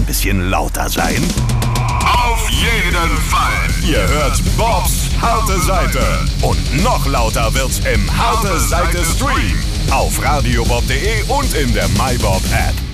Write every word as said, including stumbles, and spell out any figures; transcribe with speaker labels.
Speaker 1: bisschen lauter sein?
Speaker 2: Auf jeden Fall.
Speaker 1: Ihr hört Bobs harte Seite. Und noch lauter wird's im Harte Seite Stream. Auf radiobob punkt de und in der MyBob App.